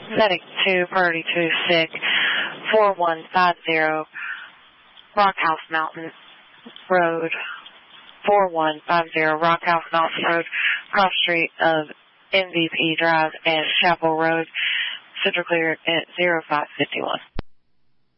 Medic 2, priority 2, sick, 4150, Rockhouse Mountain Road, 4150, Rockhouse Mountain Road, cross street of MVP Drive and Chapel Road, Central Clear at 0551.